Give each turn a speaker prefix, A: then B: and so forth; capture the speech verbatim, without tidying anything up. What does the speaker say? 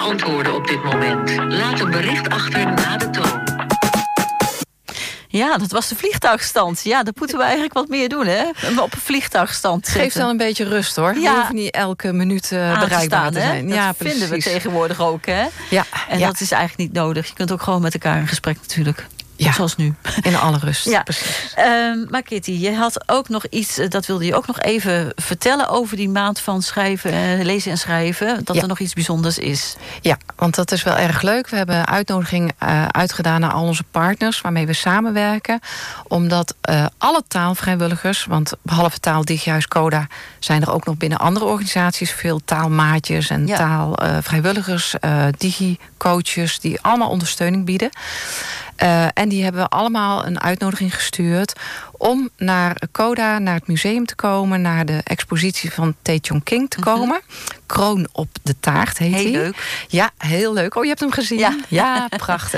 A: beantwoorden op dit moment. Laat een bericht achter na de toon.
B: Ja, dat was de vliegtuigstand. Ja, dat moeten we eigenlijk wat meer doen, hè? Op een vliegtuigstand zetten.
C: Geeft dan een beetje rust, hoor.
B: Ja.
C: We hoeven niet elke minuut uh,
B: Aan
C: bereikbaar
B: te, staan,
C: te
B: hè?
C: zijn.
B: Dat
C: ja,
B: vinden
C: precies.
B: we tegenwoordig ook, hè?
C: Ja,
B: en
C: ja.
B: dat is eigenlijk niet nodig. Je kunt ook gewoon met elkaar in gesprek natuurlijk.
C: Ja.
B: Zoals nu.
C: In alle rust.
B: Ja.
C: Precies.
B: Um, maar Kitty, je had ook nog iets, dat wilde je ook nog even vertellen over die maand van schrijven, uh, lezen en schrijven. Dat
C: ja.
B: er nog iets bijzonders is.
C: Ja, want dat is wel erg leuk. We hebben een uitnodiging uh, uitgedaan naar al onze partners waarmee we samenwerken. Omdat uh, alle taalvrijwilligers, want behalve Taal Dichtjuist Coda zijn er ook nog binnen andere organisaties veel taalmaatjes en ja. taalvrijwilligers, uh, digi-coaches die allemaal ondersteuning bieden. Uh, en die hebben allemaal een uitnodiging gestuurd om naar Coda, naar het museum te komen, naar de expositie van Tae Chong King te komen. Mm-hmm. Kroon op de taart heet hij.
B: Heel leuk.
C: Ja, heel leuk. Oh, je hebt hem gezien?
B: Ja,
C: ja prachtig.